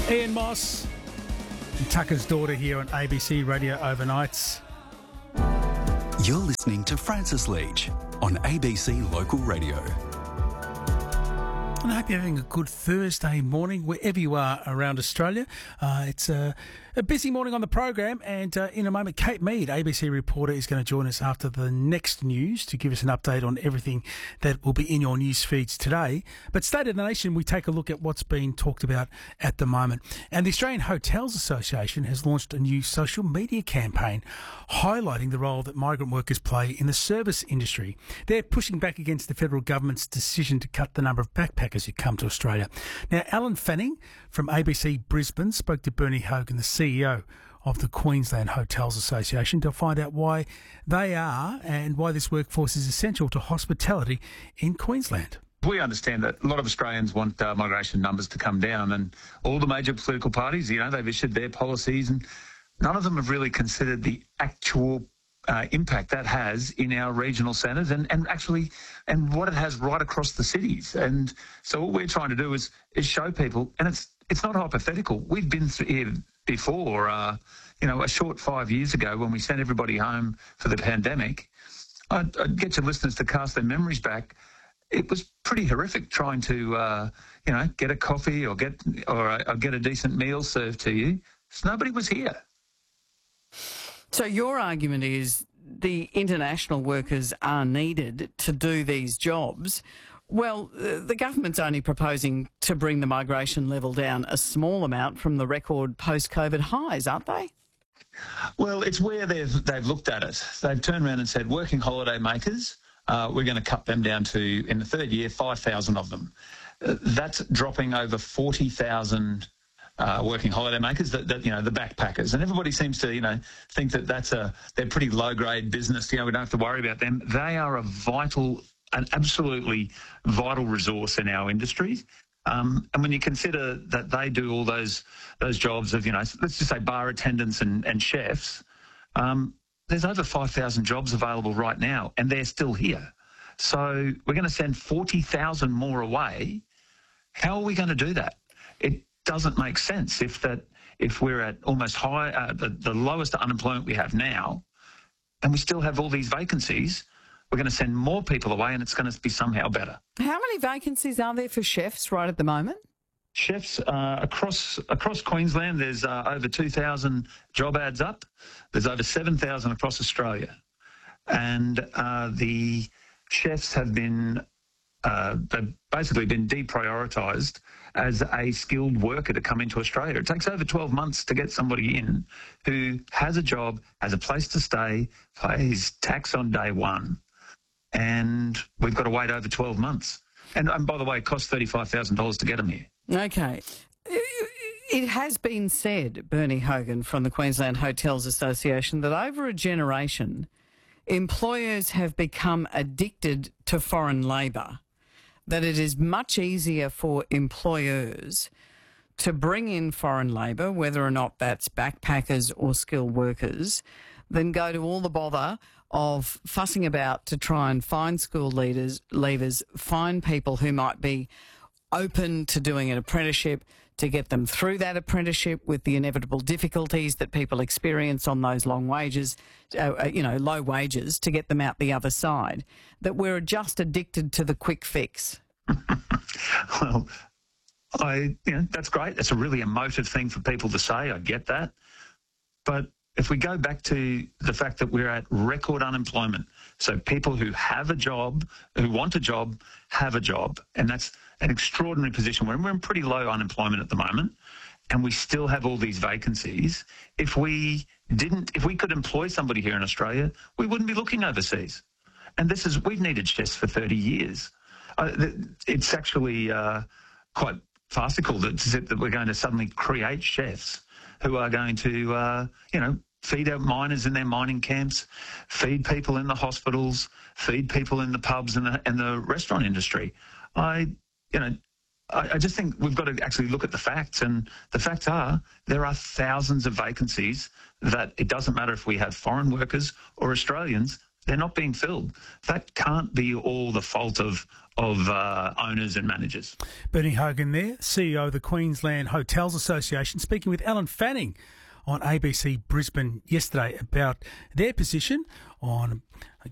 Ian Moss and Tucker's Daughter here on ABC Radio Overnights. You're listening to Francis Leach on ABC Local Radio. And I hope you're having a good Thursday morning wherever you are around Australia. It's a busy morning on the program, and in a moment Kate Mead, ABC reporter, is going to join us after the next news to give us an update on everything that will be in your news feeds today. But State of the Nation, we take a look at what's being talked about at the moment. And the Australian Hotels Association has launched a new social media campaign highlighting the role that migrant workers play in the service industry. They're pushing back against the federal government's decision to cut the number of backpackers who come to Australia. Now, Alan Fanning from ABC Brisbane spoke to Bernie Hogan, the CEO of the Queensland Hotels Association, to find out why they are and why this workforce is essential to hospitality in Queensland. We understand that a lot of Australians want migration numbers to come down, and all the major political parties, they've issued their policies, and none of them have really considered the actual impact that has in our regional centres and what it has right across the cities. And so what we're trying to do is show people, and it's not hypothetical. We've been through here before, a short 5 years ago when we sent everybody home for the pandemic. I'd get your listeners to cast their memories back. It was pretty horrific trying to, get a coffee or get a decent meal served to you. So nobody was here. So your argument is the international workers are needed to do these jobs. Well, the government's only proposing to bring the migration level down a small amount from the record post-COVID highs, aren't they? Well, it's where they've looked at it. They've turned around and said, working holiday makers, we're going to cut them down to, in the third year, 5,000 of them. That's dropping over 40,000 working holiday makers, the backpackers, and everybody seems to think that they're pretty low grade business. We don't have to worry about them. They are an absolutely vital resource in our industries. And when you consider that they do all those jobs of let's just say bar attendants and chefs, there's over 5,000 jobs available right now, and they're still here. So we're going to send 40,000 more away. How are we going to do that? It doesn't make sense if we're at almost the lowest unemployment we have now, and we still have all these vacancies. We're going to send more people away, and it's going to be somehow better. How many vacancies are there for chefs right at the moment? Chefs across Queensland, there's over 2,000 job ads up. There's over 7,000 across Australia, and the chefs have been they've basically been deprioritised as a skilled worker to come into Australia. It takes over 12 months to get somebody in who has a job, has a place to stay, pays tax on day one, and we've got to wait over 12 months. And by the way, it costs $35,000 to get them here. Okay. It has been said, Bernie Hogan from the Queensland Hotels Association, that over a generation, employers have become addicted to foreign labour, that it is much easier for employers to bring in foreign labour, whether or not that's backpackers or skilled workers, than go to all the bother of fussing about to try and find school leavers, find people who might be open to doing an apprenticeship, to get them through that apprenticeship with the inevitable difficulties that people experience on those low wages, to get them out the other side, that we're just addicted to the quick fix. Well, that's great. That's a really emotive thing for people to say. I get that. But if we go back to the fact that we're at record unemployment, so people who have a job, who want a job, have a job, and that's an extraordinary position. We're in pretty low unemployment at the moment, and we still have all these vacancies. If we could employ somebody here in Australia, we wouldn't be looking overseas. And we've needed chefs for 30 years. It's actually quite farcical that we're going to suddenly create chefs who are going to, feed our miners in their mining camps, feed people in the hospitals, feed people in the pubs and the restaurant industry. I just think we've got to actually look at the facts, and the facts are there are thousands of vacancies that it doesn't matter if we have foreign workers or Australians, they're not being filled. That can't be all the fault of of owners and managers. Bernie Hogan there, CEO of the Queensland Hotels Association, speaking with Alan Fanning on ABC Brisbane yesterday about their position on